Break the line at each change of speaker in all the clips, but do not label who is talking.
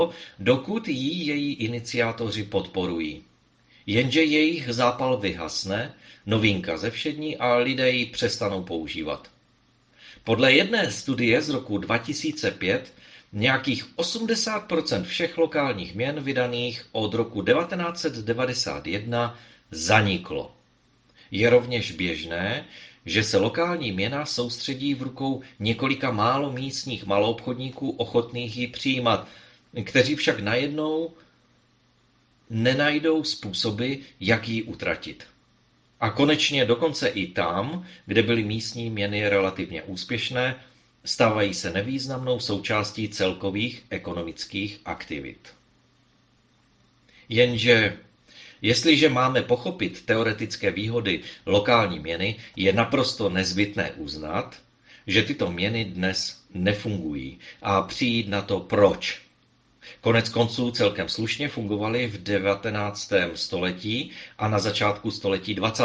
dokud ji její iniciátoři podporují. Jenže jejich zápal vyhasne, novinka zevšední a lidé ji přestanou používat. Podle jedné studie z roku 2005 nějakých 80% všech lokálních měn vydaných od roku 1991 zaniklo. Je rovněž běžné, že se lokální měna soustředí v rukou několika málo místních maloobchodníků ochotných ji přijímat, kteří však najednou nenajdou způsoby, jak ji utratit. A konečně dokonce i tam, kde byly místní měny relativně úspěšné, stávají se nevýznamnou součástí celkových ekonomických aktivit. Jenže jestliže máme pochopit teoretické výhody lokální měny, je naprosto nezbytné uznat, že tyto měny dnes nefungují a přijít na to proč. Konec konců celkem slušně fungovaly v 19. století a na začátku století 20.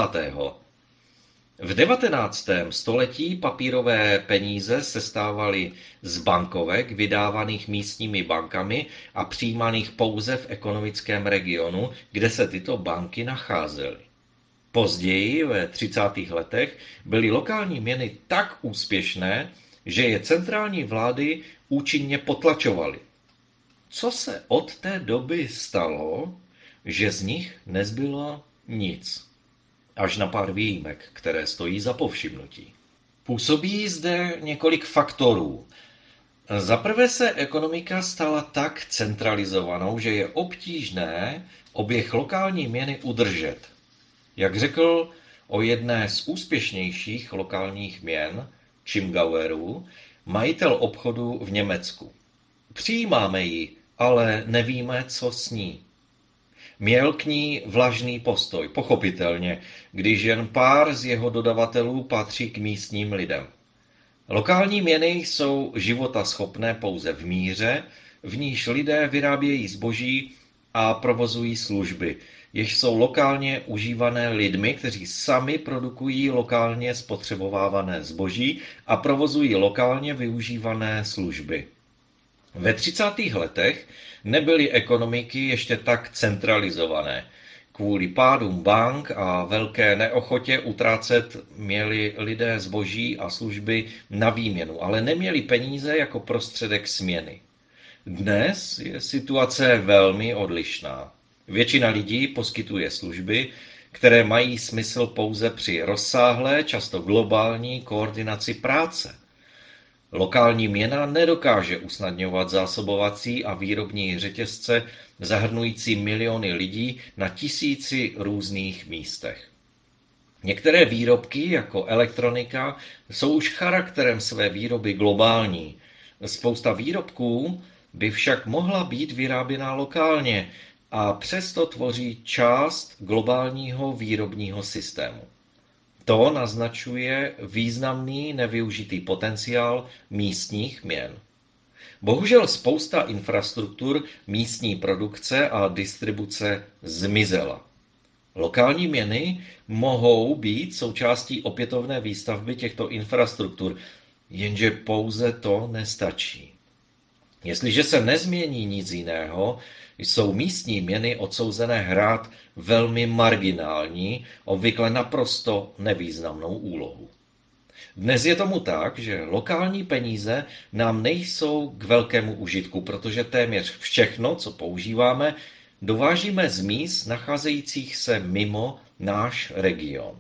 V 19. století papírové peníze sestávaly z bankovek vydávaných místními bankami a přijímaných pouze v ekonomickém regionu, kde se tyto banky nacházely. Později, ve 30. letech, byly lokální měny tak úspěšné, že je centrální vlády účinně potlačovaly. Co se od té doby stalo, že z nich nezbylo nic? Až na pár výjimek, které stojí za povšimnutí. Působí zde několik faktorů. Za prvé se ekonomika stala tak centralizovanou, že je obtížné oběh lokální měny udržet. Jak řekl o jedné z úspěšnějších lokálních měn, Chimgaueru, majitel obchodu v Německu. Přijímáme ji, ale nevíme, co s ní. Měl k ní vlažný postoj, pochopitelně, když jen pár z jeho dodavatelů patří k místním lidem. Lokální měny jsou životaschopné pouze v míře, v níž lidé vyrábějí zboží a provozují služby, jež jsou lokálně užívané lidmi, kteří sami produkují lokálně spotřebovávané zboží a provozují lokálně využívané služby. Ve 30. letech nebyly ekonomiky ještě tak centralizované. Kvůli pádům bank a velké neochotě utrácet měli lidé zboží a služby na výměnu, ale neměli peníze jako prostředek směny. Dnes je situace velmi odlišná. Většina lidí poskytuje služby, které mají smysl pouze při rozsáhlé, často globální koordinaci práce. Lokální měna nedokáže usnadňovat zásobovací a výrobní řetězce zahrnující miliony lidí na tisíci různých místech. Některé výrobky, jako elektronika, jsou už charakterem své výroby globální. Spousta výrobků by však mohla být vyráběna lokálně a přesto tvoří část globálního výrobního systému. To naznačuje významný nevyužitý potenciál místních měn. Bohužel spousta infrastruktur místní produkce a distribuce zmizela. Lokální měny mohou být součástí opětovné výstavby těchto infrastruktur, jenže pouze to nestačí. Jestliže se nezmění nic jiného, jsou místní měny odsouzené hrát velmi marginální, obvykle naprosto nevýznamnou úlohu. Dnes je tomu tak, že lokální peníze nám nejsou k velkému užitku, protože téměř všechno, co používáme, dovážíme z míst nacházejících se mimo náš region.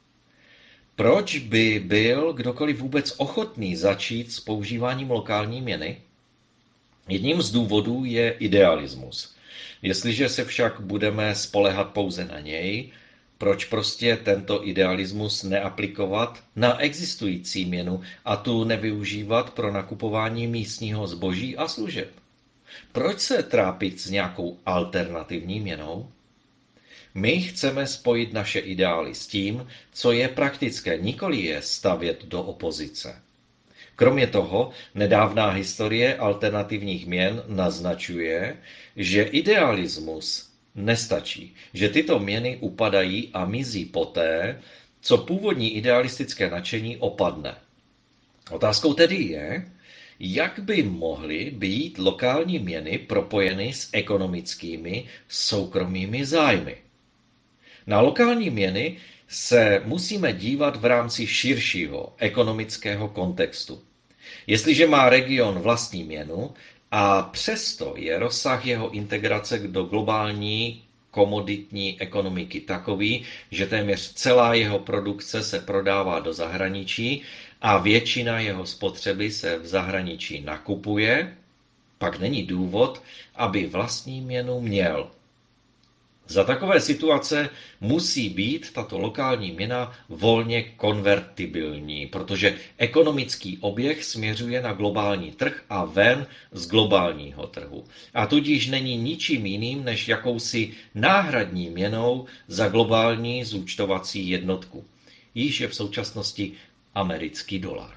Proč by byl kdokoliv vůbec ochotný začít s používáním lokální měny? Jedním z důvodů je idealismus. Jestliže se však budeme spoléhat pouze na něj, proč prostě tento idealismus neaplikovat na existující měnu a tu nevyužívat pro nakupování místního zboží a služeb? Proč se trápit s nějakou alternativní měnou? My chceme spojit naše ideály s tím, co je praktické, nikoli je stavět do opozice. Kromě toho, nedávná historie alternativních měn naznačuje, že idealismus nestačí, že tyto měny upadají a mizí poté, co původní idealistické nadšení opadne. Otázkou tedy je, jak by mohly být lokální měny propojeny s ekonomickými soukromými zájmy. Na lokální měny se musíme dívat v rámci širšího ekonomického kontextu. Jestliže má region vlastní měnu a přesto je rozsah jeho integrace do globální komoditní ekonomiky takový, že téměř celá jeho produkce se prodává do zahraničí a většina jeho spotřeby se v zahraničí nakupuje, pak není důvod, aby vlastní měnu měl. Za takové situace musí být tato lokální měna volně konvertibilní, protože ekonomický oběh směřuje na globální trh a ven z globálního trhu. A tudíž není ničím jiným než jakousi náhradní měnou za globální zúčtovací jednotku. Již je v současnosti americký dolar.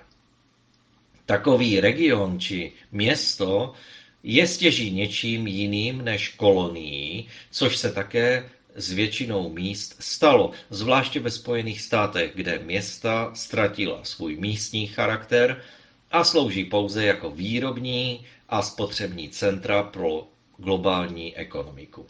Takový region či město je stěží něčím jiným než kolonií, což se také s většinou míst stalo, zvláště ve Spojených státech, kde města ztratila svůj místní charakter a slouží pouze jako výrobní a spotřební centra pro globální ekonomiku.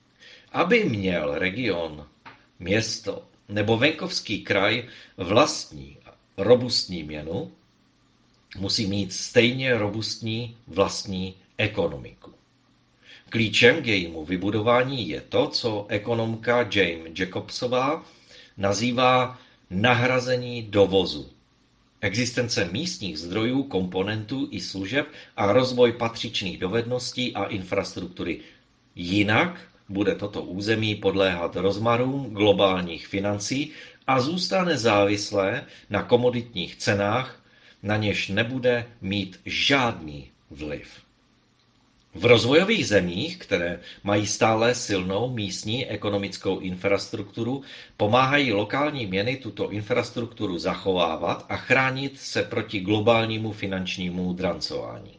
Aby měl region, město nebo venkovský kraj vlastní robustní měnu, musí mít stejně robustní vlastní ekonomiku. Klíčem k jejímu vybudování je to, co ekonomka Jane Jacobsová nazývá nahrazení dovozu. Existence místních zdrojů, komponentů i služeb a rozvoj patřičných dovedností a infrastruktury. Jinak bude toto území podléhat rozmarům globálních financí a zůstane závislé na komoditních cenách, na něž nebude mít žádný vliv. V rozvojových zemích, které mají stále silnou místní ekonomickou infrastrukturu, pomáhají lokální měny tuto infrastrukturu zachovávat a chránit se proti globálnímu finančnímu drancování.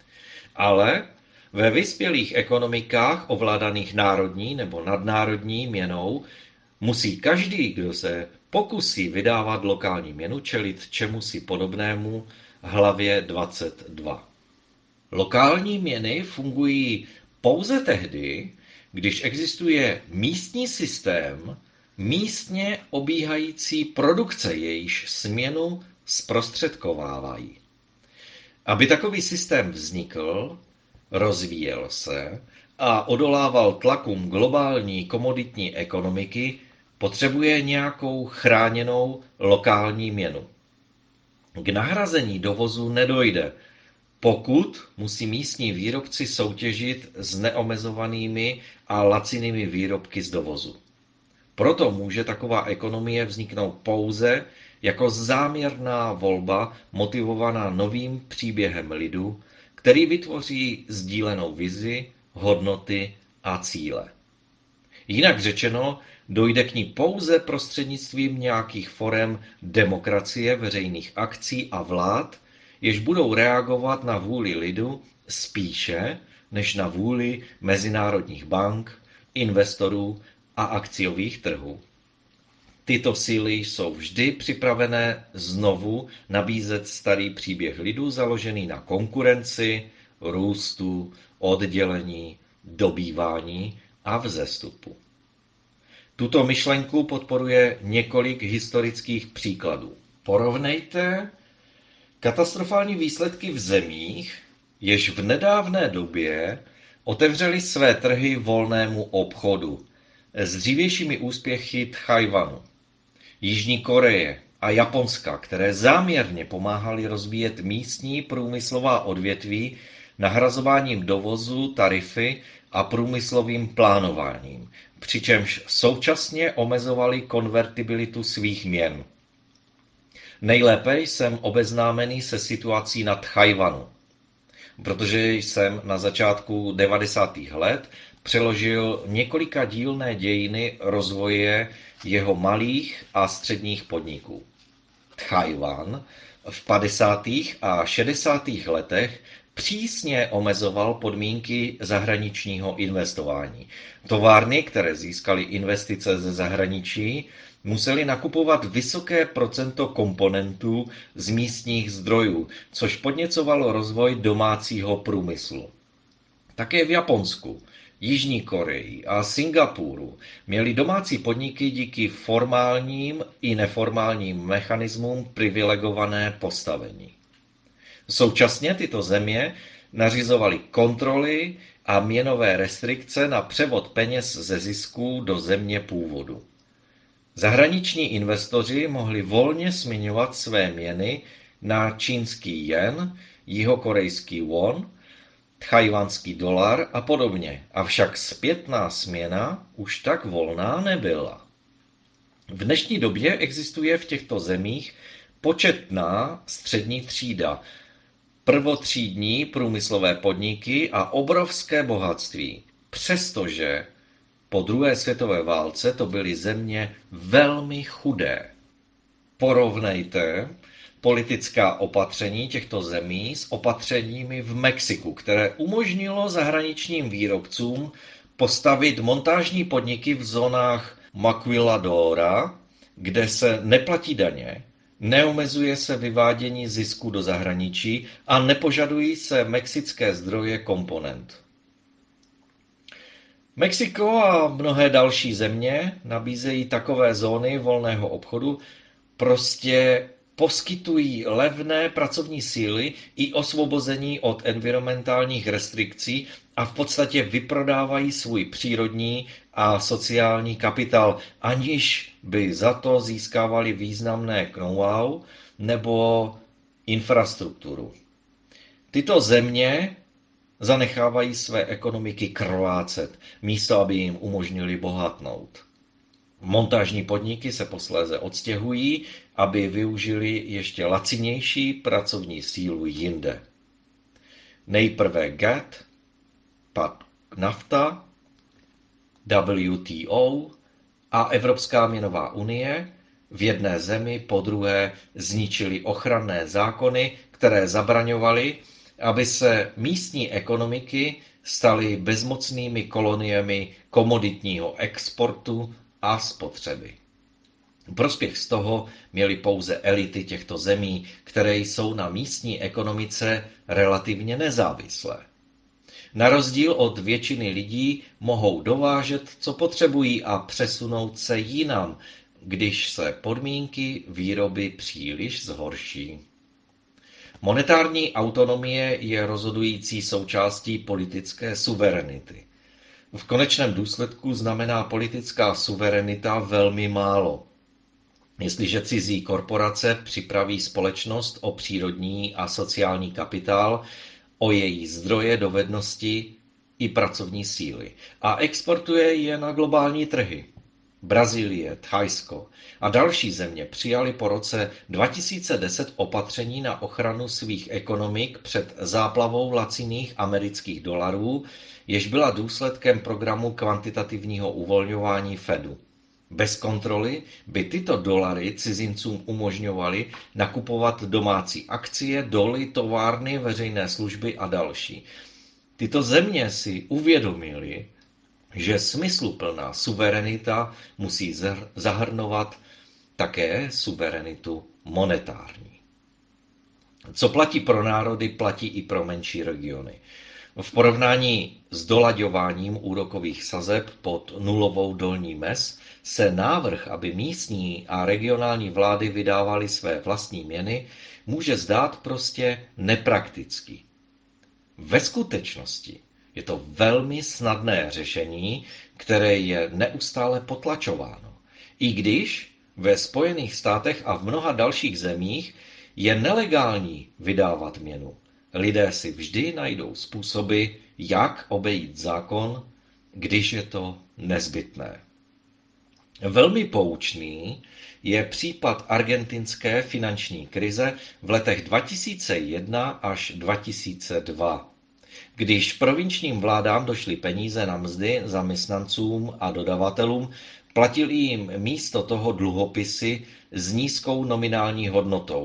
Ale ve vyspělých ekonomikách ovládaných národní nebo nadnárodní měnou musí každý, kdo se pokusí vydávat lokální měnu, čelit čemusi podobnému hlavě 22. Lokální měny fungují pouze tehdy, když existuje místní systém, místně obíhající produkce, jejíž směnu zprostředkovávají. Aby takový systém vznikl, rozvíjel se a odolával tlakům globální komoditní ekonomiky, potřebuje nějakou chráněnou lokální měnu. K nahrazení dovozu nedojde, pokud musí místní výrobci soutěžit s neomezovanými a lacinými výrobky z dovozu. Proto může taková ekonomie vzniknout pouze jako záměrná volba motivovaná novým příběhem lidu, který vytvoří sdílenou vizi, hodnoty a cíle. Jinak řečeno, dojde k ní pouze prostřednictvím nějakých forem demokracie, veřejných akcí a vlád, jež budou reagovat na vůli lidu spíše než na vůli mezinárodních bank, investorů a akciových trhů. Tyto síly jsou vždy připravené znovu nabízet starý příběh lidu založený na konkurenci, růstu, oddělení, dobývání a vzestupu. Tuto myšlenku podporuje několik historických příkladů. Porovnejte katastrofální výsledky v zemích, jež v nedávné době otevřely své trhy volnému obchodu s dřívějšími úspěchy Tchajwanu, Jižní Koreje a Japonska, které záměrně pomáhaly rozvíjet místní průmyslová odvětví nahrazováním dovozu, tarify a průmyslovým plánováním, přičemž současně omezovali konvertibilitu svých měn. Nejlépe jsem obeznámený se situací na Tchajwanu, protože jsem na začátku 90. let přeložil několikadílné dějiny rozvoje jeho malých a středních podniků. Tchajwan v 50. a 60. letech Přísně omezoval podmínky zahraničního investování. Továrny, které získaly investice ze zahraničí, musely nakupovat vysoké procento komponentů z místních zdrojů, což podněcovalo rozvoj domácího průmyslu. Také v Japonsku, Jižní Koreji a Singapuru měly domácí podniky díky formálním i neformálním mechanismům privilegované postavení. Současně tyto země nařizovaly kontroly a měnové restrikce na převod peněz ze zisků do země původu. Zahraniční investoři mohli volně směňovat své měny na čínský jen, jihokorejský won, tchajwanský dolar a podobně, avšak zpětná směna už tak volná nebyla. V dnešní době existuje v těchto zemích početná střední třída, prvotřídní průmyslové podniky a obrovské bohatství, přestože po druhé světové válce to byly země velmi chudé. Porovnejte politická opatření těchto zemí s opatřeními v Mexiku, které umožnilo zahraničním výrobcům postavit montážní podniky v zónách Maquiladora, kde se neplatí daně, neomezuje se vyvádění zisku do zahraničí a nepožadují se mexické zdroje komponent. Mexiko a mnohé další země nabízejí takové zóny volného obchodu, prostě poskytují levné pracovní síly i osvobození od environmentálních restrikcí a v podstatě vyprodávají svůj přírodní a sociální kapitál, aniž by za to získávali významné know-how nebo infrastrukturu. Tyto země zanechávají své ekonomiky krvácet, místo aby jim umožnili bohatnout. Montážní podniky se posléze odstěhují, aby využili ještě lacinější pracovní sílu jinde. Nejprve GATT, pak NAFTA, WTO a Evropská měnová unie v jedné zemi po druhé zničily ochranné zákony, které zabraňovaly, aby se místní ekonomiky staly bezmocnými koloniemi komoditního exportu a spotřeby. Prospěch z toho měly pouze elity těchto zemí, které jsou na místní ekonomice relativně nezávislé. Na rozdíl od většiny lidí mohou dovážet, co potřebují a přesunout se jinam, když se podmínky výroby příliš zhorší. Monetární autonomie je rozhodující součástí politické suverenity. V konečném důsledku znamená politická suverenita velmi málo. Jestliže cizí korporace připraví společnost o přírodní a sociální kapitál, o její zdroje, dovednosti i pracovní síly a exportuje je na globální trhy. Brazílie, Thajsko a další země přijaly po roce 2010 opatření na ochranu svých ekonomik před záplavou laciných amerických dolarů, jež byla důsledkem programu kvantitativního uvolňování Fedu. Bez kontroly by tyto dolary cizincům umožňovaly nakupovat domácí akcie, doly, továrny, veřejné služby a další. Tyto země si uvědomily, že smysluplná suverenita musí zahrnovat také suverenitu monetární. Co platí pro národy, platí i pro menší regiony. V porovnání s dolaďováním úrokových sazeb pod nulovou dolní mez se návrh, aby místní a regionální vlády vydávaly své vlastní měny, může zdát prostě nepraktický. Ve skutečnosti je to velmi snadné řešení, které je neustále potlačováno. I když ve Spojených státech a v mnoha dalších zemích je nelegální vydávat měnu, lidé si vždy najdou způsoby, jak obejít zákon, když je to nezbytné. Velmi poučný je případ argentinské finanční krize v letech 2001 až 2002. Když provinčním vládám došly peníze na mzdy zaměstnancům a dodavatelům, platili jim místo toho dluhopisy s nízkou nominální hodnotou,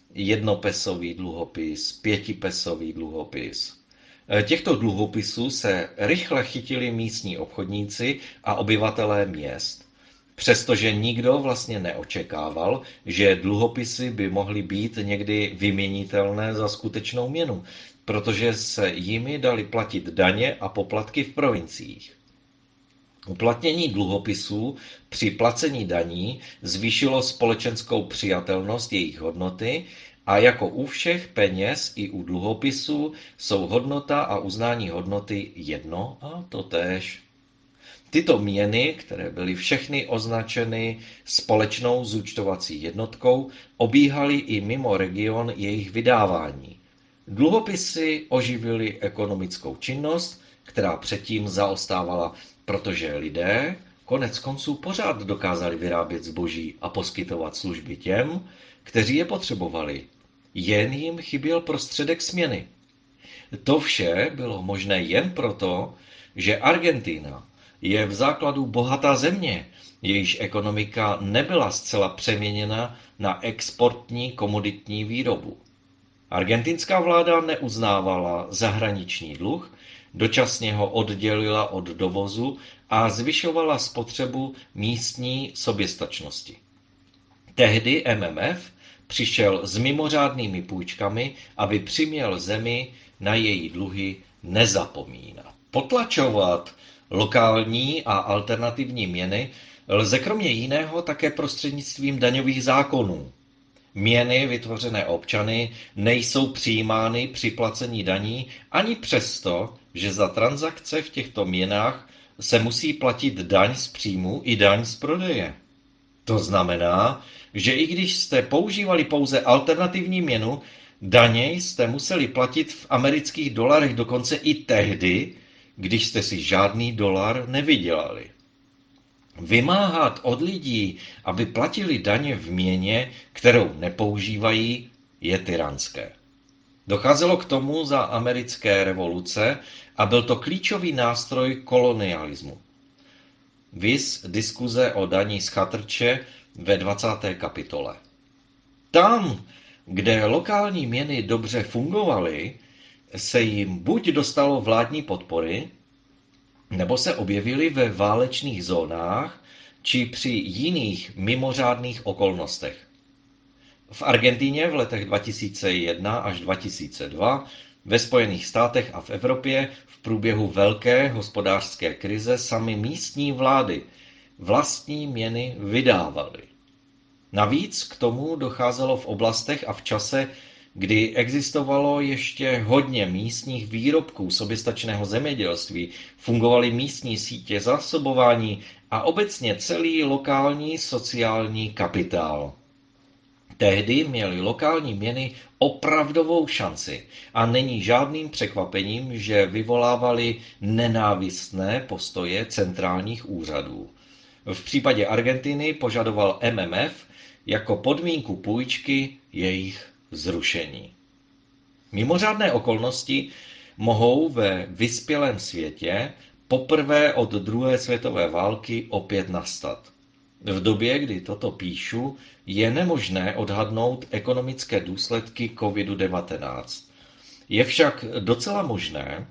jednopesový dluhopis, pětipesový dluhopis. Těchto dluhopisů se rychle chytili místní obchodníci a obyvatelé měst, přestože nikdo vlastně neočekával, že dluhopisy by mohly být někdy vyměnitelné za skutečnou měnu, protože se jimi daly platit daně a poplatky v provinciích. Uplatnění dluhopisů při placení daní zvýšilo společenskou přijatelnost jejich hodnoty a jako u všech peněz i u dluhopisů jsou hodnota a uznání hodnoty jedno a totéž. Tyto měny, které byly všechny označeny společnou zúčtovací jednotkou, obíhaly i mimo region jejich vydávání. Dluhopisy oživily ekonomickou činnost, která předtím zaostávala, protože lidé konec konců pořád dokázali vyrábět zboží a poskytovat služby těm, kteří je potřebovali. Jen jim chyběl prostředek směny. To vše bylo možné jen proto, že Argentina je v základu bohatá země, jejíž ekonomika nebyla zcela přeměněna na exportní komoditní výrobu. Argentinská vláda neuznávala zahraniční dluh, dočasně ho oddělila od dovozu a zvyšovala spotřebu místní soběstačnosti. Tehdy MMF přišel s mimořádnými půjčkami, aby přiměl zemi na její dluhy nezapomínat. Potlačovat lokální a alternativní měny lze kromě jiného také prostřednictvím daňových zákonů. Měny vytvořené občany nejsou přijímány při placení daní ani přesto, že za transakce v těchto měnách se musí platit daň z příjmu i daň z prodeje. To znamená, že i když jste používali pouze alternativní měnu, daně jste museli platit v amerických dolarech dokonce i tehdy, když jste si žádný dolar nevydělali. Vymáhat od lidí, aby platili daně v měně, kterou nepoužívají, je tyranské. Docházelo k tomu za americké revoluce a byl to klíčový nástroj kolonialismu. Viz diskuze o daní z chatrče ve 20. kapitole. Tam, kde lokální měny dobře fungovaly, se jim buď dostalo vládní podpory, nebo se objevily ve válečných zónách či při jiných mimořádných okolnostech. V Argentině v letech 2001 až 2002, ve Spojených státech a v Evropě v průběhu velké hospodářské krize samy místní vlády vlastní měny vydávaly. Navíc k tomu docházelo v oblastech a v čase, kdy existovalo ještě hodně místních výrobků soběstačného zemědělství, fungovaly místní sítě zásobování a obecně celý lokální sociální kapitál. Tehdy měly lokální měny opravdovou šanci a není žádným překvapením, že vyvolávaly nenávistné postoje centrálních úřadů. V případě Argentiny požadoval MMF jako podmínku půjčky jejich zrušení. Mimořádné okolnosti mohou ve vyspělém světě poprvé od druhé světové války opět nastat. V době, kdy toto píšu, je nemožné odhadnout ekonomické důsledky COVID-19. Je však docela možné,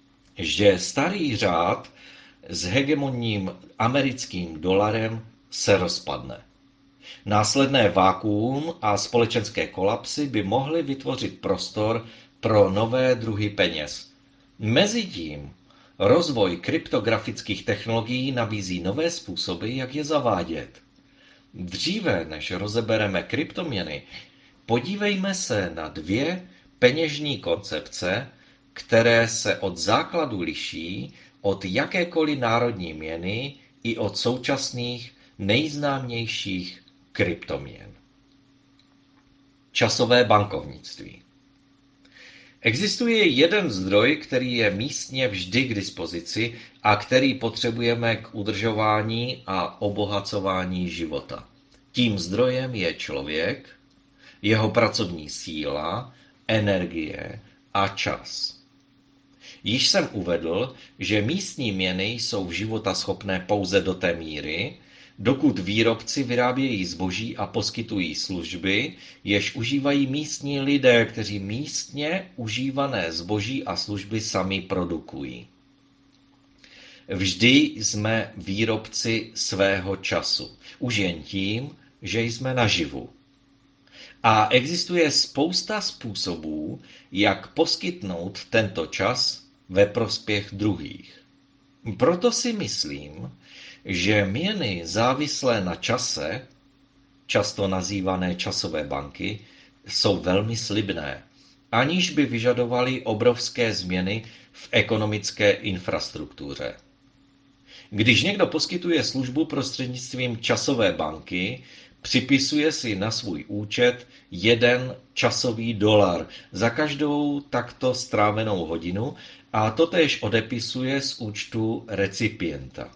že starý řád s hegemonním americkým dolarem se rozpadne. Následné vákuum a společenské kolapsy by mohly vytvořit prostor pro nové druhy peněz. Mezitím rozvoj kryptografických technologií nabízí nové způsoby, jak je zavádět. Dříve, než rozebereme kryptoměny, podívejme se na dvě peněžní koncepce, které se od základu liší od jakékoliv národní měny i od současných nejznámějších kryptoměn. Časové bankovnictví. Existuje jeden zdroj, který je místně vždy k dispozici a který potřebujeme k udržování a obohacování života. Tím zdrojem je člověk, jeho pracovní síla, energie a čas. Již jsem uvedl, že místní měny jsou životaschopné pouze do té míry, dokud výrobci vyrábějí zboží a poskytují služby, jež užívají místní lidé, kteří místně užívané zboží a služby sami produkují. Vždy jsme výrobci svého času, už jen tím, že jsme naživu. A existuje spousta způsobů, jak poskytnout tento čas ve prospěch druhých. Proto si myslím, že měny závislé na čase, často nazývané časové banky, jsou velmi slibné, aniž by vyžadovaly obrovské změny v ekonomické infrastruktuře. Když někdo poskytuje službu prostřednictvím časové banky, připisuje si na svůj účet 1 časový dolar za každou takto strávenou hodinu a totéž odepisuje z účtu recipienta.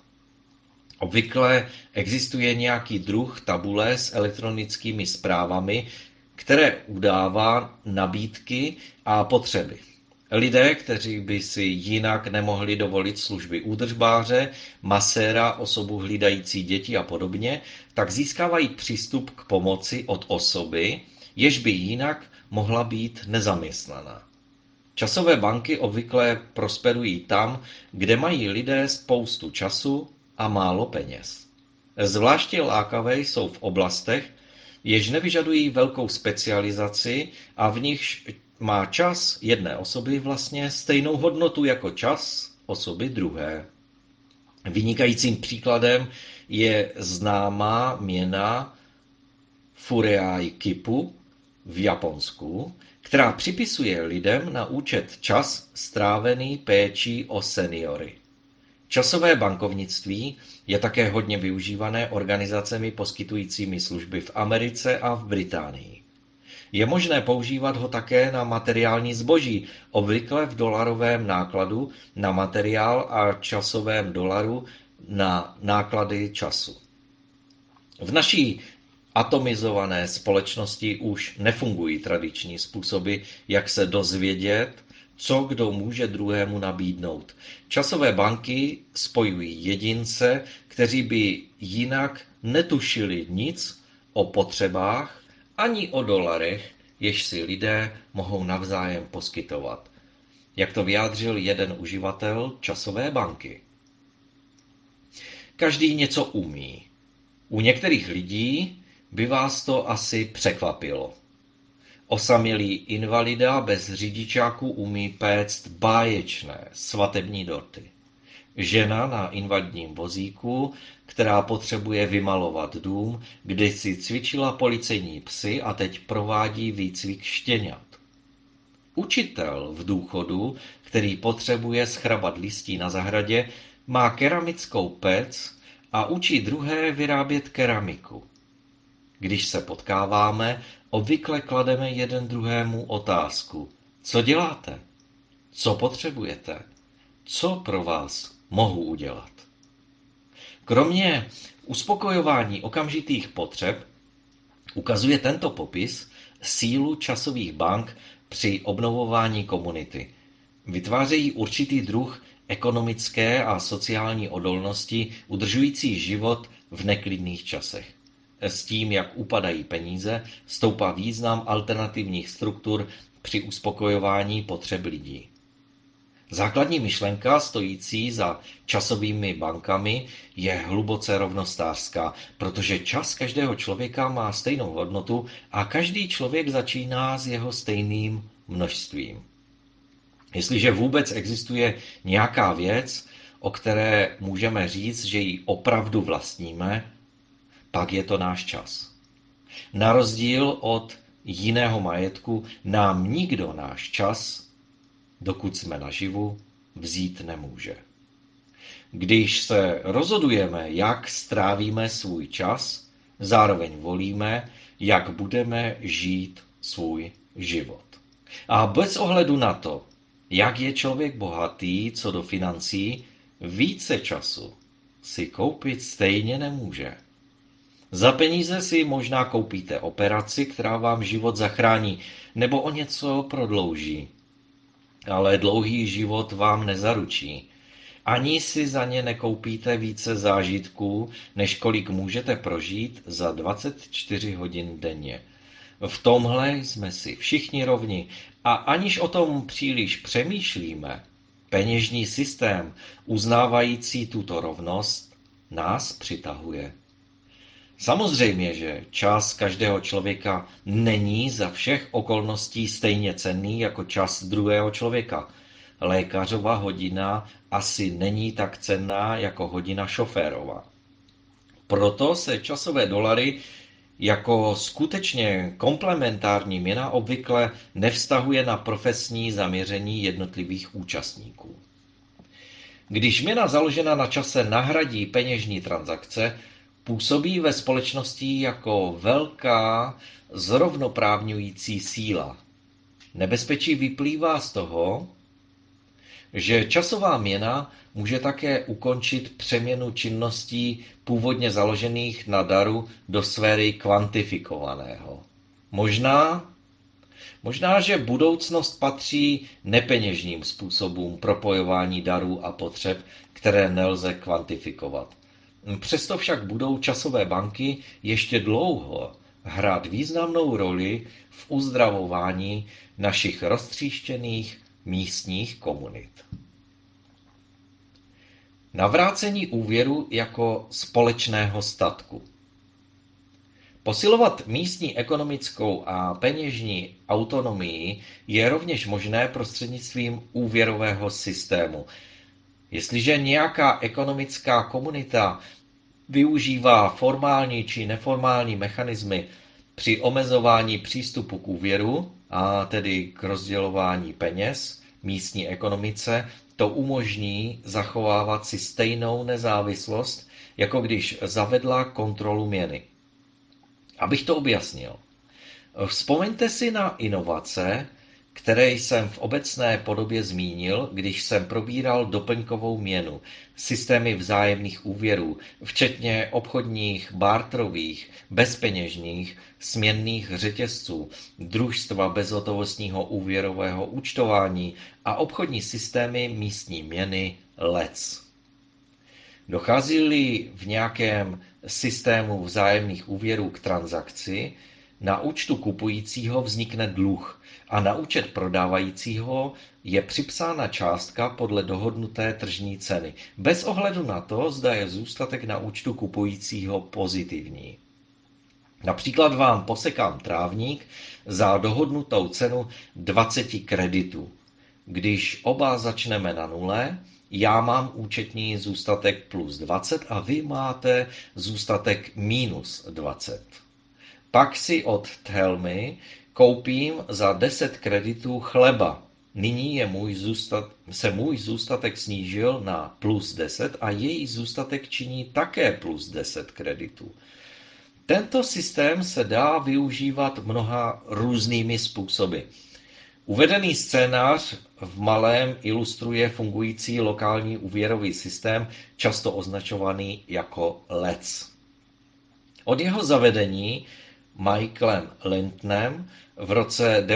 Obvykle existuje nějaký druh tabule s elektronickými zprávami, které udává nabídky a potřeby. Lidé, kteří by si jinak nemohli dovolit služby údržbáře, maséra, osobu hlídající děti a podobně, tak získávají přístup k pomoci od osoby, jež by jinak mohla být nezaměstnaná. Časové banky obvykle prosperují tam, kde mají lidé spoustu času a málo peněz. Zvláště lákavé jsou v oblastech, jež nevyžadují velkou specializaci a v nichž má čas jedné osoby vlastně stejnou hodnotu jako čas osoby druhé. Vynikajícím příkladem je známá měna Fureai Kipu v Japonsku, která připisuje lidem na účet čas strávený péčí o seniory. Časové bankovnictví je také hodně využívané organizacemi poskytujícími služby v Americe a v Británii. Je možné používat ho také na materiální zboží, obvykle v dolarovém nákladu na materiál a časovém dolaru na náklady času. V naší atomizované společnosti už nefungují tradiční způsoby, jak se dozvědět, co kdo může druhému nabídnout. Časové banky spojují jedince, kteří by jinak netušili nic o potřebách ani o dolarech, jež si lidé mohou navzájem poskytovat. Jak to vyjádřil jeden uživatel časové banky. Každý něco umí. U některých lidí by vás to asi překvapilo. Osamělý invalida bez řidičáku umí péct báječné svatební dorty. Žena na invalidním vozíku, která potřebuje vymalovat dům, kde si cvičila policejní psy a teď provádí výcvik štěňat. Učitel v důchodu, který potřebuje schrabat listí na zahradě, má keramickou pec a učí druhé vyrábět keramiku. Když se potkáváme, obvykle klademe jeden druhému otázku. Co děláte? Co potřebujete? Co pro vás mohu udělat? Kromě uspokojování okamžitých potřeb ukazuje tento popis sílu časových bank při obnovování komunity. Vytvářejí určitý druh ekonomické a sociální odolnosti udržující život v neklidných časech. S tím, jak upadají peníze, stoupá význam alternativních struktur při uspokojování potřeb lidí. Základní myšlenka stojící za časovými bankami je hluboce rovnostářská, protože čas každého člověka má stejnou hodnotu a každý člověk začíná s jeho stejným množstvím. Jestliže vůbec existuje nějaká věc, o které můžeme říct, že ji opravdu vlastníme, pak je to náš čas. Na rozdíl od jiného majetku nám nikdo náš čas, dokud jsme naživu, vzít nemůže. Když se rozhodujeme, jak strávíme svůj čas, zároveň volíme, jak budeme žít svůj život. A bez ohledu na to, jak je člověk bohatý co do financí, více času si koupit stejně nemůže. Za peníze si možná koupíte operaci, která vám život zachrání, nebo o něco prodlouží. Ale dlouhý život vám nezaručí. Ani si za ně nekoupíte více zážitků, než kolik můžete prožít za 24 hodin denně. V tomhle jsme si všichni rovni a aniž o tom příliš přemýšlíme, peněžní systém uznávající tuto rovnost nás přitahuje. Samozřejmě, že čas každého člověka není za všech okolností stejně cenný jako čas druhého člověka. Lékařova hodina asi není tak cenná jako hodina šoférova. Proto se časové dolary jako skutečně komplementární měna obvykle nevztahuje na profesní zaměření jednotlivých účastníků. Když měna založená na čase nahradí peněžní transakce, působí ve společnosti jako velká zrovnoprávňující síla. Nebezpečí vyplývá z toho, že časová měna může také ukončit přeměnu činností původně založených na daru do sféry kvantifikovaného. Možná, že budoucnost patří nepeněžním způsobům propojování darů a potřeb, které nelze kvantifikovat. Přesto však budou časové banky ještě dlouho hrát významnou roli v uzdravování našich roztříštěných místních komunit. Navrácení úvěru jako společného statku. Posilovat místní ekonomickou a peněžní autonomii je rovněž možné prostřednictvím úvěrového systému. Jestliže nějaká ekonomická komunita využívá formální či neformální mechanismy při omezování přístupu k úvěru, a tedy k rozdělování peněz místní ekonomice, to umožní zachovávat si stejnou nezávislost, jako když zavedla kontrolu měny. Abych to objasnil. Vzpomeňte si na inovace, které jsem v obecné podobě zmínil, když jsem probíral doplňkovou měnu, systémy vzájemných úvěrů, včetně obchodních, barterových, bezpeněžních, směnných řetězců, družstva bezhotovostního úvěrového účtování a obchodní systémy místní měny LEC. Dochází-li v nějakém systému vzájemných úvěrů k transakci, na účtu kupujícího vznikne dluh a na účet prodávajícího je připsána částka podle dohodnuté tržní ceny, bez ohledu na to, zda je zůstatek na účtu kupujícího pozitivní. Například vám posekám trávník za dohodnutou cenu 20 kreditů. Když oba začneme na nule, já mám účetní zůstatek plus 20 a vy máte zůstatek minus 20. Pak si od Thelmy koupím za 10 kreditů chleba. Nyní se můj zůstatek snížil na plus 10 a její zůstatek činí také plus 10 kreditů. Tento systém se dá využívat mnoha různými způsoby. Uvedený scénář v malém ilustruje fungující lokální úvěrový systém, často označovaný jako LEC. Od jeho zavedení Michaelem Lintonem v roce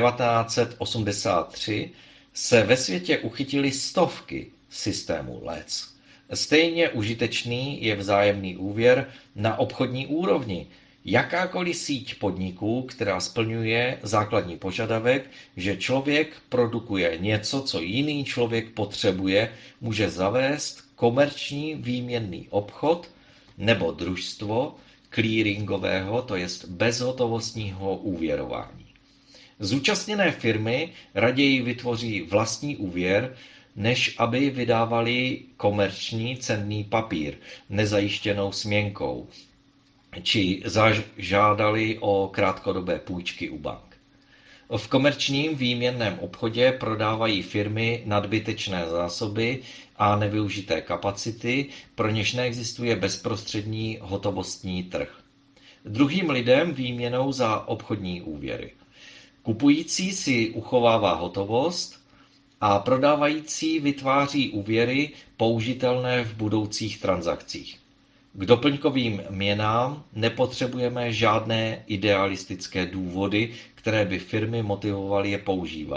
1983 se ve světě uchytily stovky systémů LEC. Stejně užitečný je vzájemný úvěr na obchodní úrovni. Jakákoliv síť podniků, která splňuje základní požadavek, že člověk produkuje něco, co jiný člověk potřebuje, může zavést komerční výměnný obchod nebo družstvo clearingového, to jest bezhotovostního úvěrování. Zúčastněné firmy raději vytvoří vlastní úvěr, než aby vydávali komerční cenný papír nezajištěnou směnkou, či zažádali o krátkodobé půjčky u bank. V komerčním výměnném obchodě prodávají firmy nadbytečné zásoby a nevyužité kapacity, pro něž neexistuje bezprostřední hotovostní trh. Druhým lidem výměnou za obchodní úvěry. Kupující si uchovává hotovost a prodávající vytváří úvěry použitelné v budoucích transakcích. K doplňkovým měnám nepotřebujeme žádné idealistické důvody, které by firmy motivovaly je používat.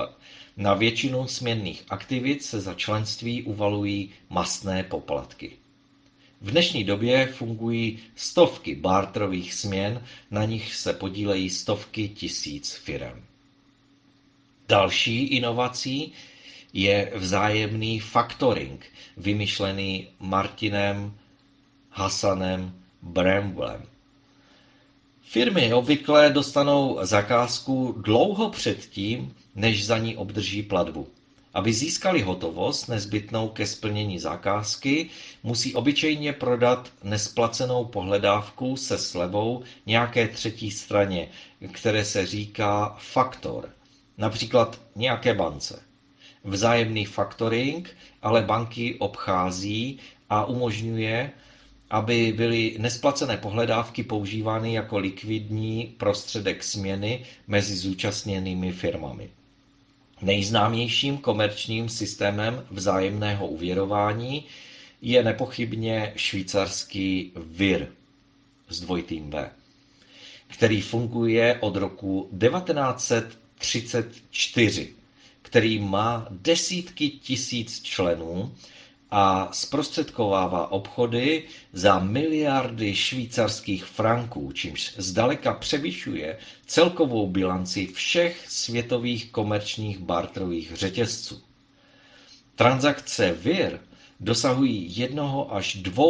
Na většinu směnných aktivit se za členství uvalují mastné poplatky. V dnešní době fungují stovky barterových směn, na nich se podílejí stovky tisíc firem. Další inovací je vzájemný faktoring, vymyšlený Martinem Hassanem Bramwellem. Firmy obvykle dostanou zakázku dlouho předtím, než za ní obdrží platbu. Aby získali hotovost nezbytnou ke splnění zakázky, musí obyčejně prodat nesplacenou pohledávku se slevou nějaké třetí straně, které se říká faktor, například nějaké bance. Vzájemný faktoring ale banky obchází a umožňuje, aby byly nesplacené pohledávky používány jako likvidní prostředek směny mezi zúčastněnými firmami. Nejznámějším komerčním systémem vzájemného úvěrování je nepochybně švýcarský VIR s dvojitým V, který funguje od roku 1934, který má desítky tisíc členů a zprostředkovává obchody za miliardy švýcarských franků, čímž zdaleka převyšuje celkovou bilanci všech světových komerčních barterových řetězců. Transakce VIR dosahují 1 až 2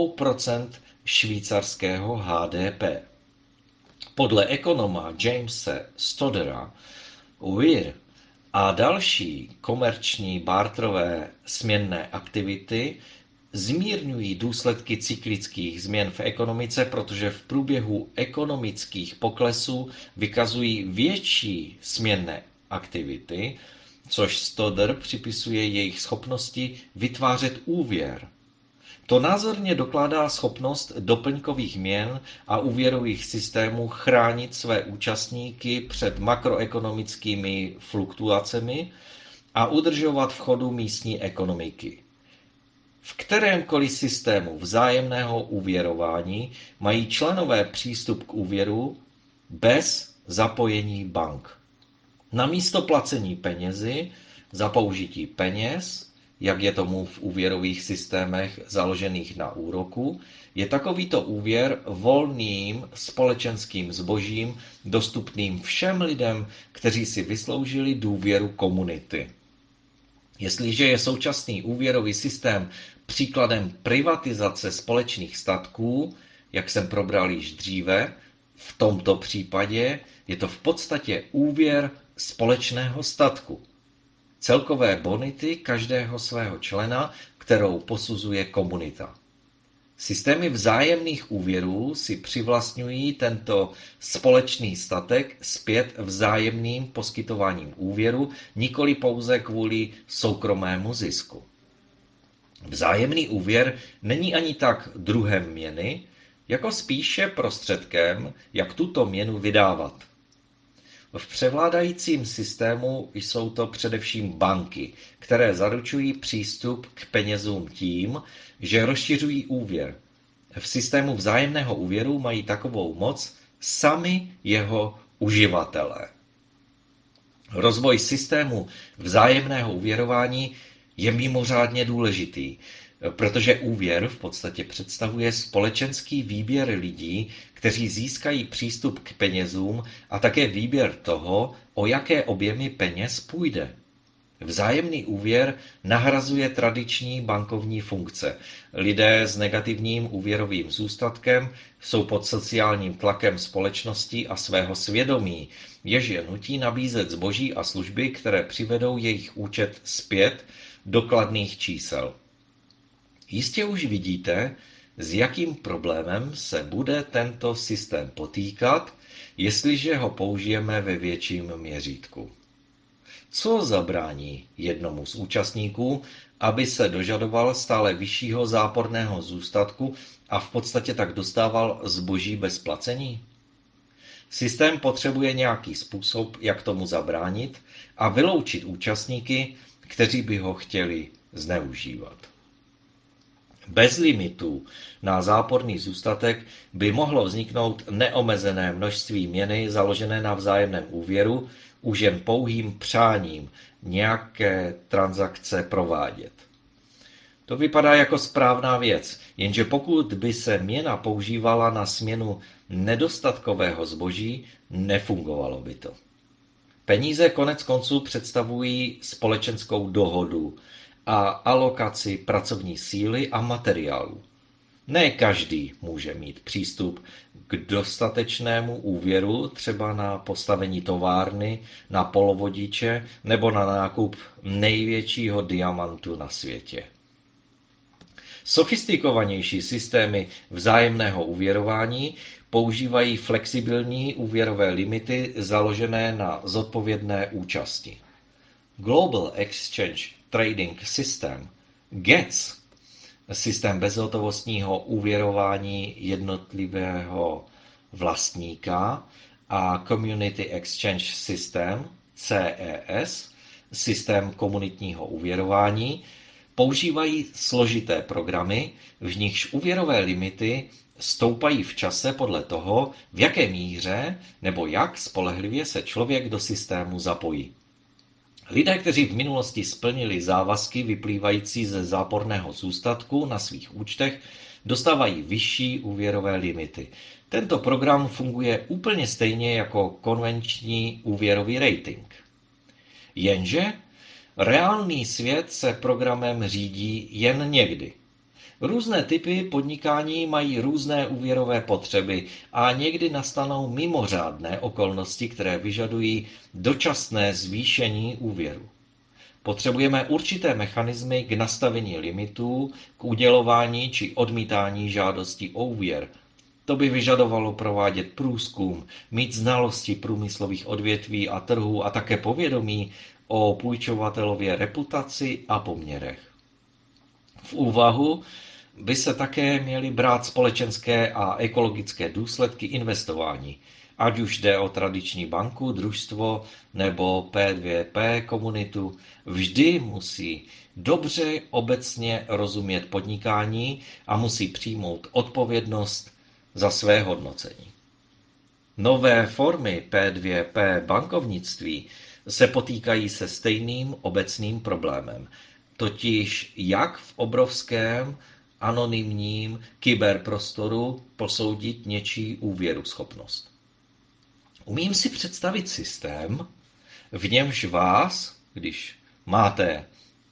švýcarského HDP. Podle ekonoma Jamesa Stoddera VIR a další komerční barterové směnné aktivity zmírňují důsledky cyklických změn v ekonomice, protože v průběhu ekonomických poklesů vykazují větší směnné aktivity, což Stodder připisuje jejich schopnosti vytvářet úvěr. To názorně dokládá schopnost doplňkových měn a úvěrových systémů chránit své účastníky před makroekonomickými fluktuacemi a udržovat v chodu místní ekonomiky. V kterémkoliv systému vzájemného úvěrování mají členové přístup k úvěru bez zapojení bank. Namísto placení penězi za použití peněz, jak je tomu v úvěrových systémech založených na úroku, je takovýto úvěr volným společenským zbožím dostupným všem lidem, kteří si vysloužili důvěru komunity. Jestliže je současný úvěrový systém příkladem privatizace společných statků, jak jsem probral již dříve, v tomto případě je to v podstatě úvěr společného statku. Celkové bonity každého svého člena, kterou posuzuje komunita. Systémy vzájemných úvěrů si přivlastňují tento společný statek zpět vzájemným poskytováním úvěru, nikoli pouze kvůli soukromému zisku. Vzájemný úvěr není ani tak druhem měny, jako spíše prostředkem, jak tuto měnu vydávat. V převládajícím systému jsou to především banky, které zaručují přístup k penězům tím, že rozšiřují úvěr. V systému vzájemného úvěru mají takovou moc sami jeho uživatelé. Rozvoj systému vzájemného úvěrování je mimořádně důležitý, protože úvěr v podstatě představuje společenský výběr lidí, kteří získají přístup k penězům a také výběr toho, o jaké objemy peněz půjde. Vzájemný úvěr nahrazuje tradiční bankovní funkce. Lidé s negativním úvěrovým zůstatkem jsou pod sociálním tlakem společnosti a svého svědomí, jež je nutí nabízet zboží a služby, které přivedou jejich účet zpět do kladných čísel. Jistě už vidíte, s jakým problémem se bude tento systém potýkat, jestliže ho použijeme ve větším měřítku. Co zabrání jednomu z účastníků, aby se dožadoval stále vyššího záporného zůstatku a v podstatě tak dostával zboží bez placení? Systém potřebuje nějaký způsob, jak tomu zabránit a vyloučit účastníky, kteří by ho chtěli zneužívat. Bez limitů na záporný zůstatek by mohlo vzniknout neomezené množství měny založené na vzájemném úvěru už jen pouhým přáním nějaké transakce provádět. To vypadá jako správná věc, jenže pokud by se měna používala na směnu nedostatkového zboží, nefungovalo by to. Peníze konec konců představují společenskou dohodu a alokaci pracovní síly a materiálu. Ne každý může mít přístup k dostatečnému úvěru, třeba na postavení továrny, na polovodiče nebo na nákup největšího diamantu na světě. Sofistikovanější systémy vzájemného úvěrování používají flexibilní úvěrové limity založené na zodpovědné účasti. Global Exchange Trading System, GETS, systém bezhotovostního úvěrování jednotlivého vlastníka, a Community Exchange System, CES, systém komunitního úvěrování, používají složité programy, v nichž úvěrové limity stoupají v čase podle toho, v jaké míře nebo jak spolehlivě se člověk do systému zapojí. Lidé, kteří v minulosti splnili závazky vyplývající ze záporného zůstatku na svých účtech, dostávají vyšší úvěrové limity. Tento program funguje úplně stejně jako konvenční úvěrový rating. Jenže reálný svět se programem řídí jen někdy. Různé typy podnikání mají různé úvěrové potřeby a někdy nastanou mimořádné okolnosti, které vyžadují dočasné zvýšení úvěru. Potřebujeme určité mechanismy k nastavení limitů, k udělování či odmítání žádostí o úvěr. To by vyžadovalo provádět průzkum, mít znalosti průmyslových odvětví a trhů a také povědomí o půjčovatelově reputaci a poměrech. V úvahu by se také měly brát společenské a ekologické důsledky investování, ať už jde o tradiční banku, družstvo nebo P2P komunitu. Vždy musí dobře obecně rozumět podnikání a musí přijmout odpovědnost za své hodnocení. Nové formy P2P bankovnictví se potýkají se stejným obecným problémem, totiž jak v obrovském anonymním kyberprostoru posoudit něčí úvěruschopnost. Umím si představit systém, v němž vás, když máte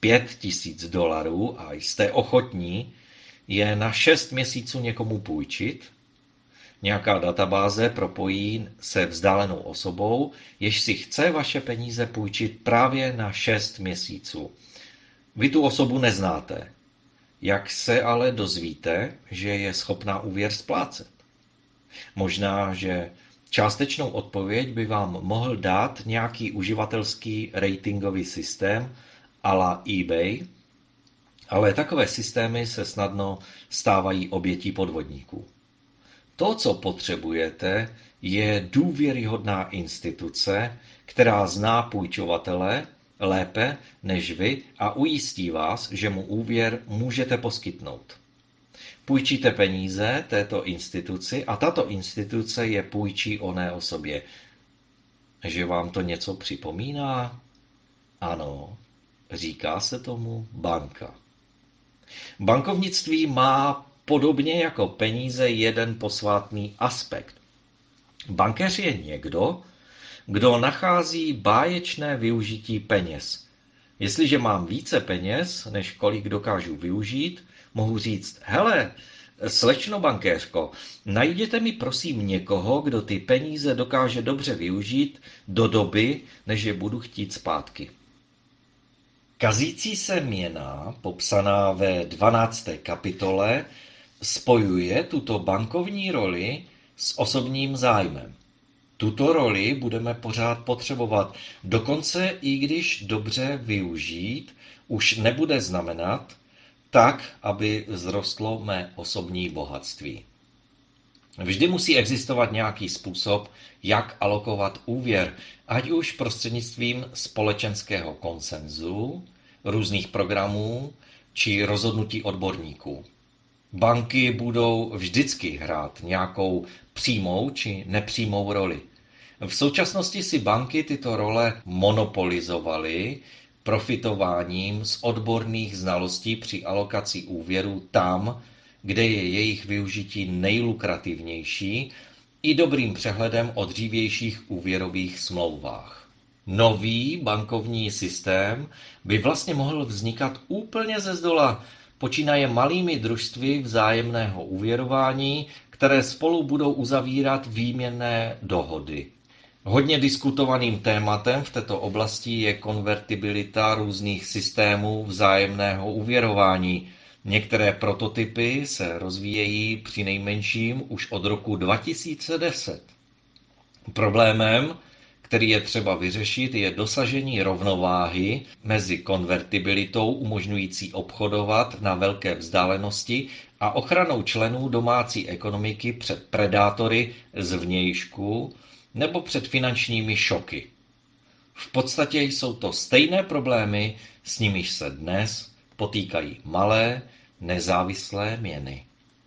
$5,000 a jste ochotní je na 6 měsíců někomu půjčit, nějaká databáze propojí se vzdálenou osobou, jež si chce vaše peníze půjčit právě na 6 měsíců. Vy tu osobu neznáte. Jak se ale dozvíte, že je schopná úvěr splácet? Možná, že částečnou odpověď by vám mohl dát nějaký uživatelský ratingový systém à la eBay, ale takové systémy se snadno stávají obětí podvodníků. To, co potřebujete, je důvěryhodná instituce, která zná půjčovatele lépe než vy a ujistí vás, že mu úvěr můžete poskytnout. Půjčíte peníze této instituci a tato instituce je půjčí oné osobě. Že vám to něco připomíná? Ano, říká se tomu banka. Bankovnictví má podobně jako peníze jeden posvátný aspekt. Bankéř je někdo, kdo nachází báječné využití peněz. Jestliže mám více peněz, než kolik dokážu využít, mohu říct, hele, slečno bankéřko, najděte mi prosím někoho, kdo ty peníze dokáže dobře využít do doby, než je budu chtít zpátky. Kazící se měna, popsaná ve 12. kapitole, spojuje tuto bankovní roli s osobním zájmem. Tuto roli budeme pořád potřebovat, dokonce i když dobře využít, už nebude znamenat tak, aby vzrostlo mé osobní bohatství. Vždy musí existovat nějaký způsob, jak alokovat úvěr, ať už prostřednictvím společenského konsenzu, různých programů či rozhodnutí odborníků. Banky budou vždycky hrát nějakou přímou či nepřímou roli. V současnosti si banky tyto role monopolizovaly profitováním z odborných znalostí při alokaci úvěru tam, kde je jejich využití nejlukrativnější, i dobrým přehledem o dřívějších úvěrových smlouvách. Nový bankovní systém by vlastně mohl vznikat úplně ze zdola, počínaje malými družstvy vzájemného úvěrování, které spolu budou uzavírat výměnné dohody. Hodně diskutovaným tématem v této oblasti je konvertibilita různých systémů vzájemného úvěrování. Některé prototypy se rozvíjejí přinejmenším už od roku 2010. Problémem, který je třeba vyřešit, je dosažení rovnováhy mezi konvertibilitou umožňující obchodovat na velké vzdálenosti a ochranou členů domácí ekonomiky před predátory zvnějšku nebo před finančními šoky. V podstatě jsou to stejné problémy, s nimiž se dnes potýkají malé, nezávislé měny.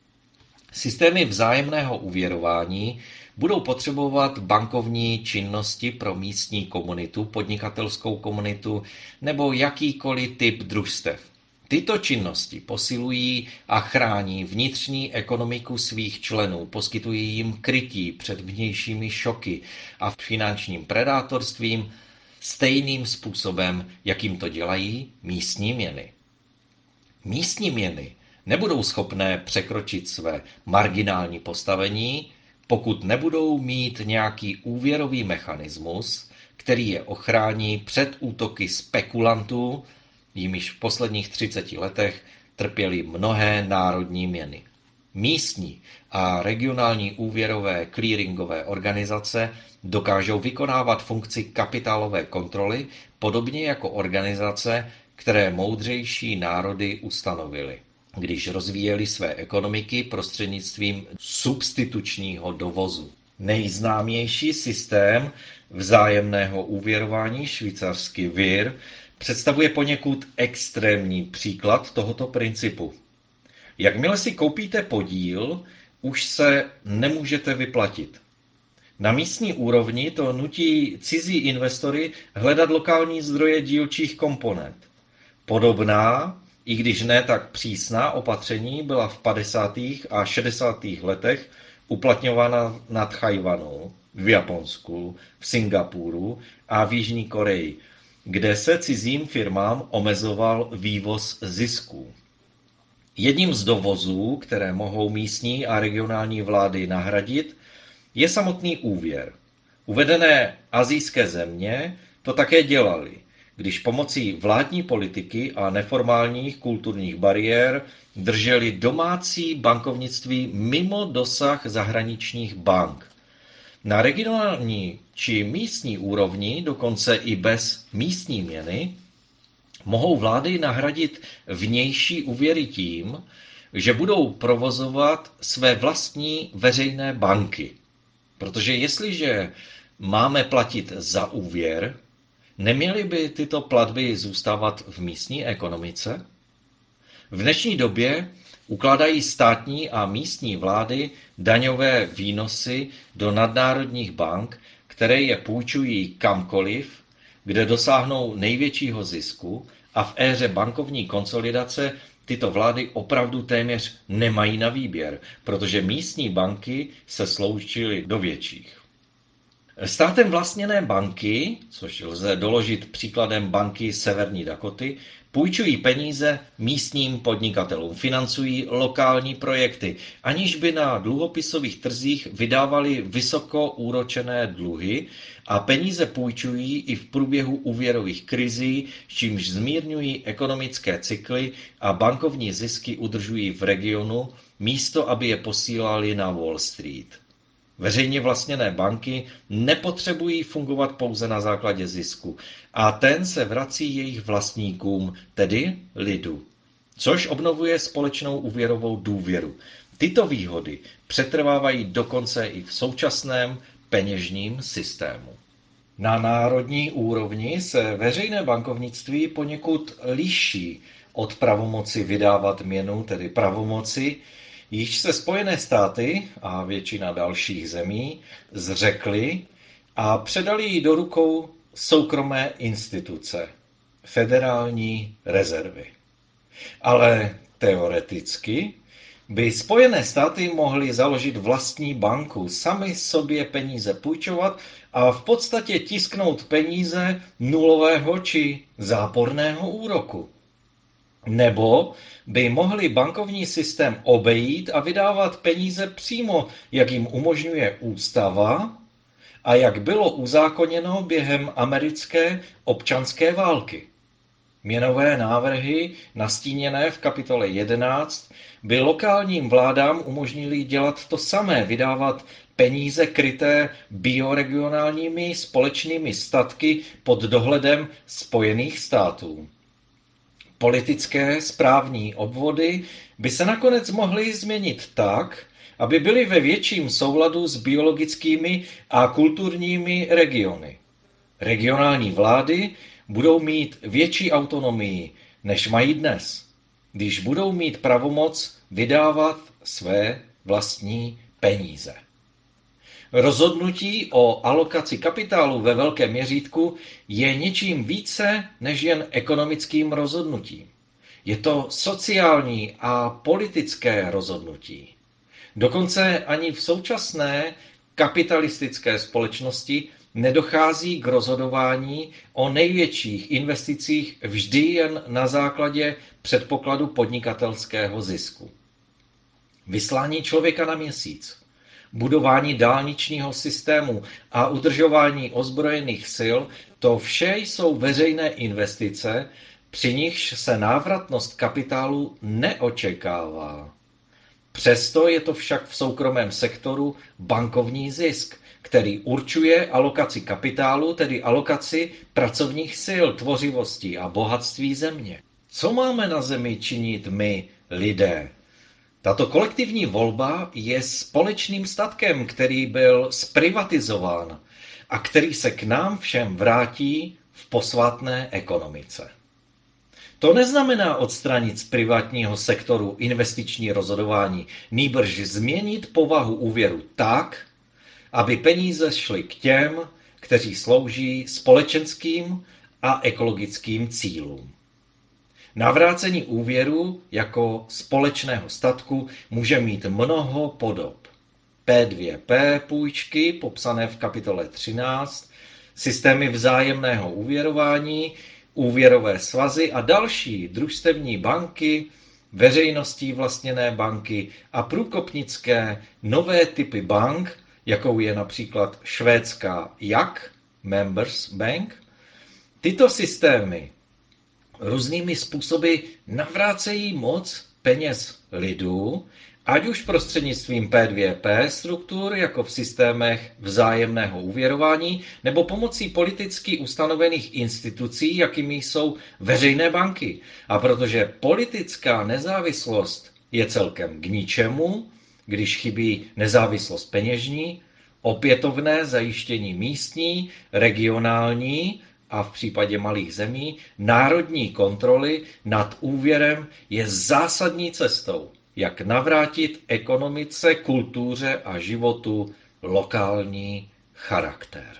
Systémy vzájemného úvěrování budou potřebovat bankovní činnosti pro místní komunitu, podnikatelskou komunitu nebo jakýkoliv typ družstev. Tyto činnosti posilují a chrání vnitřní ekonomiku svých členů, poskytují jim krytí před vnějšími šoky a finančním predátorstvím stejným způsobem, jakým to dělají místní měny. Místní měny nebudou schopné překročit své marginální postavení, pokud nebudou mít nějaký úvěrový mechanismus, který je ochrání před útoky spekulantů, jimiž v posledních 30 letech trpěly mnohé národní měny. Místní a regionální úvěrové clearingové organizace dokážou vykonávat funkci kapitálové kontroly, podobně jako organizace, které moudřejší národy ustanovily, když rozvíjely své ekonomiky prostřednictvím substitučního dovozu. Nejznámější systém vzájemného úvěrování, švýcarský VIR, představuje poněkud extrémní příklad tohoto principu. Jakmile si koupíte podíl, už se nemůžete vyplatit. Na místní úrovni to nutí cizí investory hledat lokální zdroje dílčích komponent. Podobná, i když ne tak přísná opatření byla v 50. a 60. letech uplatňována nad Tchaj-wanou, v Japonsku, v Singapuru a v Jižní Koreji, kde se cizím firmám omezoval vývoz zisků. Jedním z dovozů, které mohou místní a regionální vlády nahradit, je samotný úvěr. Uvedené asijské země to také dělaly, když pomocí vládní politiky a neformálních kulturních bariér drželi domácí bankovnictví mimo dosah zahraničních bank. Na regionální či místní úrovni, dokonce i bez místní měny, mohou vlády nahradit vnější úvěry tím, že budou provozovat své vlastní veřejné banky. Protože jestliže máme platit za úvěr, neměly by tyto platby zůstávat v místní ekonomice? V dnešní době ukládají státní a místní vlády daňové výnosy do nadnárodních bank, které je půjčují kamkoliv, kde dosáhnou největšího zisku, a v éře bankovní konsolidace tyto vlády opravdu téměř nemají na výběr, protože místní banky se sloučily do větších. Státem vlastněné banky, což lze doložit příkladem banky Severní Dakoty, půjčují peníze místním podnikatelům, financují lokální projekty, aniž by na dluhopisových trzích vydávali vysoko úročené dluhy, a peníze půjčují i v průběhu úvěrových krizí, čímž zmírňují ekonomické cykly a bankovní zisky udržují v regionu, místo aby je posílali na Wall Street. Veřejně vlastněné banky nepotřebují fungovat pouze na základě zisku, a ten se vrací jejich vlastníkům, tedy lidu, což obnovuje společnou úvěrovou důvěru. Tyto výhody přetrvávají dokonce i v současném peněžním systému. Na národní úrovni se veřejné bankovnictví poněkud liší od pravomoci vydávat měnu, tedy pravomoci, již se Spojené státy a většina dalších zemí zřekly a předali ji do rukou soukromé instituce, Federální rezervy. Ale teoreticky by Spojené státy mohly založit vlastní banku, sami sobě peníze půjčovat a v podstatě tisknout peníze nulového či záporného úroku. Nebo by mohli bankovní systém obejít a vydávat peníze přímo, jak jim umožňuje ústava a jak bylo uzákoněno během americké občanské války. Měnové návrhy, nastíněné v kapitole 11, by lokálním vládám umožnili dělat to samé, vydávat peníze kryté bioregionálními společnými statky pod dohledem Spojených států. Politické správní obvody by se nakonec mohly změnit tak, aby byly ve větším souladu s biologickými a kulturními regiony. Regionální vlády budou mít větší autonomii, než mají dnes, když budou mít pravomoc vydávat své vlastní peníze. Rozhodnutí o alokaci kapitálu ve velkém měřítku je něčím více než jen ekonomickým rozhodnutím. Je to sociální a politické rozhodnutí. Dokonce ani v současné kapitalistické společnosti nedochází k rozhodování o největších investicích vždy jen na základě předpokladu podnikatelského zisku. Vyslání člověka na Měsíc, budování dálničního systému a udržování ozbrojených sil, to vše jsou veřejné investice, při nichž se návratnost kapitálu neočekává. Přesto je to však v soukromém sektoru bankovní zisk, který určuje alokaci kapitálu, tedy alokaci pracovních sil, tvořivosti a bohatství země. Co máme na zemi činit my, lidé? Tato kolektivní volba je společným statkem, který byl zprivatizován a který se k nám všem vrátí v posvátné ekonomice. To neznamená odstranit z privátního sektoru investiční rozhodování, nýbrž změnit povahu úvěru tak, aby peníze šly k těm, kteří slouží společenským a ekologickým cílům. Navrácení úvěru jako společného statku může mít mnoho podob. P2P půjčky, popsané v kapitole 13, systémy vzájemného úvěrování, úvěrové svazy a další družstevní banky, veřejností vlastněné banky a průkopnické nové typy bank, jakou je například švédská JAK, Members Bank. Tyto systémy různými způsoby navrácejí moc peněz lidu, ať už prostřednictvím P2P struktur, jako v systémech vzájemného úvěrování, nebo pomocí politicky ustanovených institucí, jakými jsou veřejné banky. A protože politická nezávislost je celkem k ničemu, když chybí nezávislost peněžní, opětovné zajištění místní, regionální a v případě malých zemí národní kontroly nad úvěrem je zásadní cestou, jak navrátit ekonomice, kultuře a životu lokální charakter.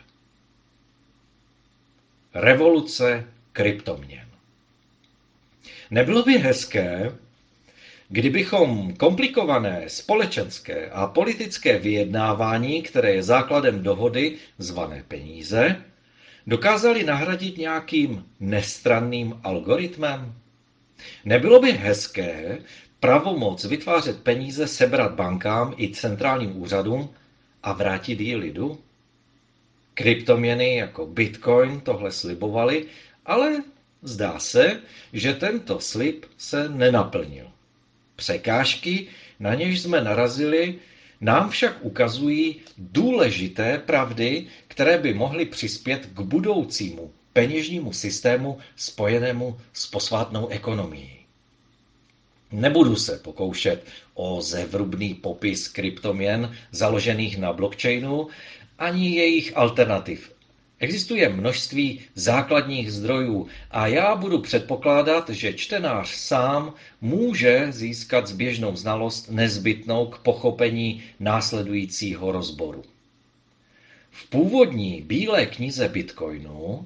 Revoluce kryptoměn. Nebylo by hezké, kdybychom komplikované společenské a politické vyjednávání, které je základem dohody zvané peníze, dokázali nahradit nějakým nestranným algoritmem? Nebylo by hezké pravomoc vytvářet peníze sebrat bankám i centrálním úřadům a vrátit ji lidu? Kryptoměny jako Bitcoin tohle slibovaly, ale zdá se, že tento slib se nenaplnil. Překážky, na něž jsme narazili, nám však ukazují důležité pravdy, které by mohly přispět k budoucímu peněžnímu systému spojenému s posvátnou ekonomií. Nebudu se pokoušet o zevrubný popis kryptoměn založených na blockchainu ani jejich alternativ Existuje množství základních zdrojů a já budu předpokládat, že čtenář sám může získat zběžnou znalost nezbytnou k pochopení následujícího rozboru. V původní bílé knize Bitcoinu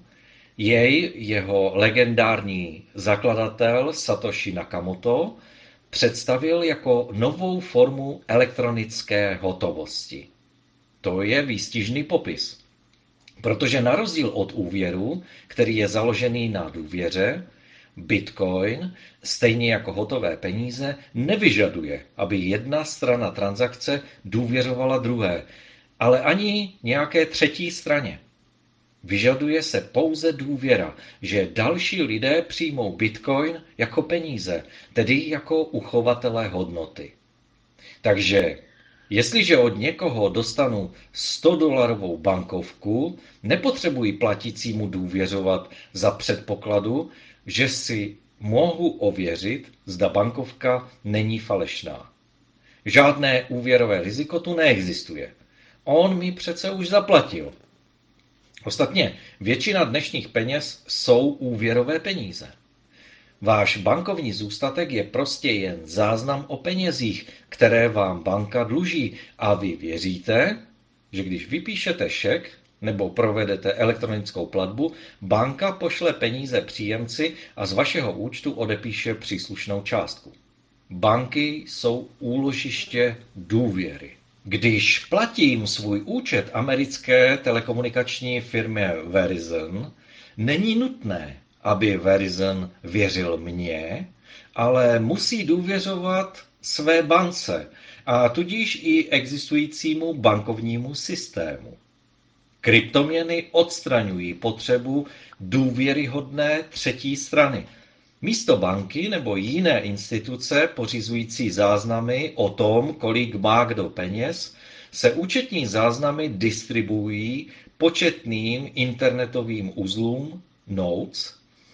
jeho legendární zakladatel Satoshi Nakamoto představil jako novou formu elektronické hotovosti. To je výstižný popis. Protože na rozdíl od úvěru, který je založený na důvěře, Bitcoin, stejně jako hotové peníze, nevyžaduje, aby jedna strana transakce důvěřovala druhé, ale ani nějaké třetí straně. Vyžaduje se pouze důvěra, že další lidé přijmou Bitcoin jako peníze, tedy jako uchovatelé hodnoty. Takže jestliže od někoho dostanu $100 bankovku, nepotřebuji platícímu důvěřovat za předpokladu, že si mohu ověřit, zda bankovka není falešná. Žádné úvěrové riziko tu neexistuje. On mi přece už zaplatil. Ostatně většina dnešních peněz jsou úvěrové peníze. Váš bankovní zůstatek je prostě jen záznam o penězích, které vám banka dluží a vy věříte, že když vypíšete šek nebo provedete elektronickou platbu, banka pošle peníze příjemci a z vašeho účtu odepíše příslušnou částku. Banky jsou úložiště důvěry. Když platím svůj účet americké telekomunikační firmě Verizon, není nutné, aby Verizon věřil mně, ale musí důvěřovat své bance a tudíž i existujícímu bankovnímu systému. Kryptoměny odstraňují potřebu důvěryhodné třetí strany. Místo banky nebo jiné instituce pořizující záznamy o tom, kolik má kdo peněz, se účetní záznamy distribuují početným internetovým uzlům nodes.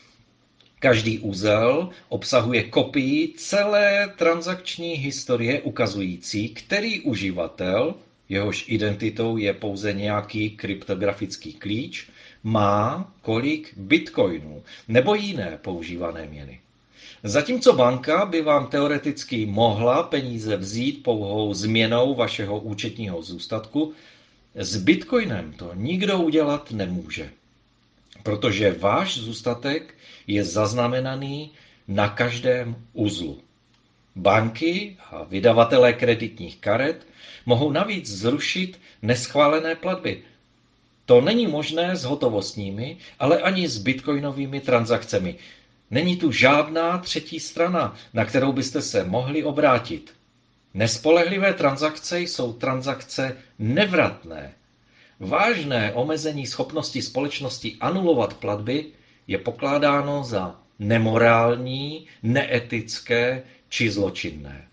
Každý uzel obsahuje kopii celé transakční historie ukazující, který uživatel, jehož identitou je pouze nějaký kryptografický klíč, má kolik bitcoinů nebo jiné používané měny. Zatímco banka by vám teoreticky mohla peníze vzít pouhou změnou vašeho účetního zůstatku, s bitcoinem to nikdo udělat nemůže, protože váš zůstatek je zaznamenaný na každém uzlu. Banky a vydavatelé kreditních karet mohou navíc zrušit neschválené platby. To není možné s hotovostními, ale ani s bitcoinovými transakcemi. Není tu žádná třetí strana, na kterou byste se mohli obrátit. Nespolehlivé transakce jsou transakce nevratné. Vážné omezení schopnosti společnosti anulovat platby je pokládáno za nemorální, neetické či zločinné.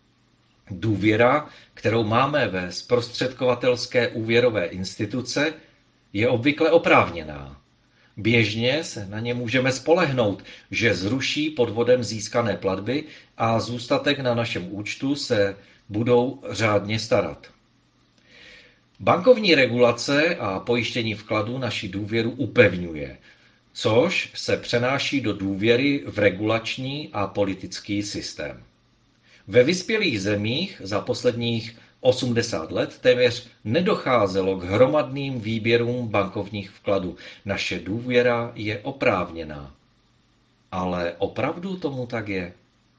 Důvěra, kterou máme ve zprostředkovatelské úvěrové instituce, je obvykle oprávněná. Běžně se na ně můžeme spolehnout, že zruší podvodem získané platby a zůstatek na našem účtu se budou řádně starat. Bankovní regulace a pojištění vkladu naši důvěru upevňuje, což se přenáší do důvěry v regulační a politický systém. Ve vyspělých zemích za posledních 80 let téměř nedocházelo k hromadným výběrům bankovních vkladů. Naše důvěra je oprávněná. Ale opravdu tomu tak je?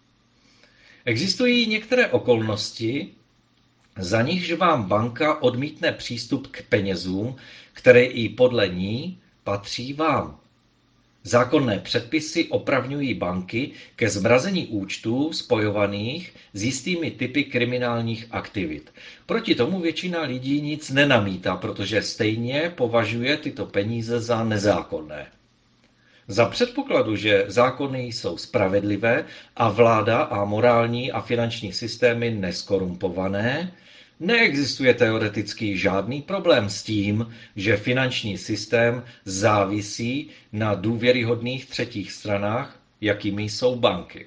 Existují některé okolnosti, za nichž vám banka odmítne přístup k penězům, které i podle ní patří vám. Zákonné předpisy opravňují banky ke zmrazení účtů spojovaných s jistými typy kriminálních aktivit. Proti tomu většina lidí nic nenamítá, protože stejně považuje tyto peníze za nezákonné. Za předpokladu, že zákony jsou spravedlivé a vláda a morální a finanční systémy neskorumpované, neexistuje teoreticky žádný problém s tím, že finanční systém závisí na důvěryhodných třetích stranách, jakými jsou banky.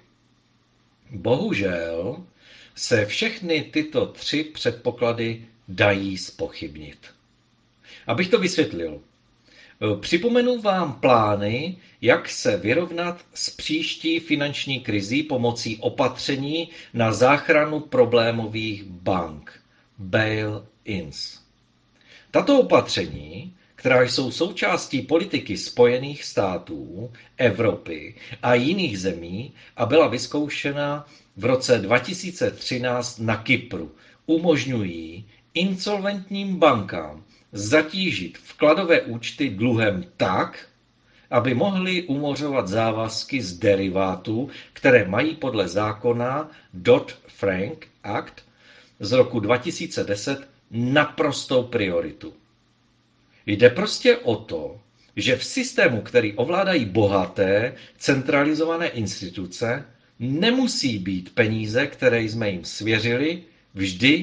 Bohužel se všechny tyto tři předpoklady dají zpochybnit. Abych to vysvětlil. Připomenu vám plány, jak se vyrovnat s příští finanční krizí pomocí opatření na záchranu problémových bank, bail-ins. Tato opatření, která jsou součástí politiky Spojených států, Evropy a jiných zemí a byla vyzkoušena v roce 2013 na Kypru, umožňují insolventním bankám zatížit vkladové účty dluhem tak, aby mohli umořovat závazky z derivátů, které mají podle zákona Dodd-Frank Act z roku 2010 naprostou prioritu. Jde prostě o to, že v systému, který ovládají bohaté, centralizované instituce, nemusí být peníze, které jsme jim svěřili, vždy